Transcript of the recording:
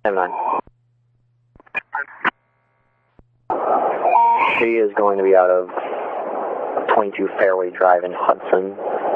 7-9. She is going to be out of 22 Fairway Drive in Hudson.